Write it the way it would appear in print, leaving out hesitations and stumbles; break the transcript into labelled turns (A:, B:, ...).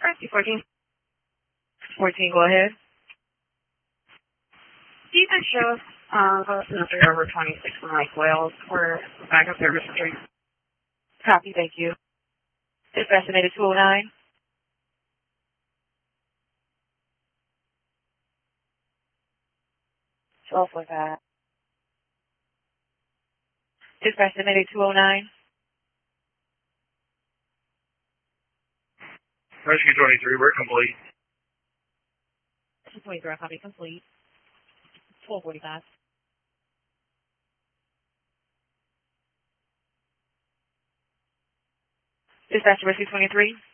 A: Rescue 14. 14, go ahead.
B: You can show us over 26 from Lake Wales for backup service 3.
A: Copy, thank you. Dispatch estimated 209.
B: For that.
A: Dispatch estimated 209.
C: Rescue 23, we're complete.
A: Rescue 23, copy, complete. 1245. Dispatch Rescue 23.